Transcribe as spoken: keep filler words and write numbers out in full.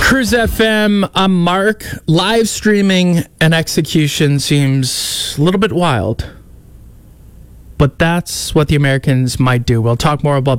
Cruise F M, I'm Mark. Live streaming and execution seems a little bit wild, but that's what the Americans might do. We'll talk more about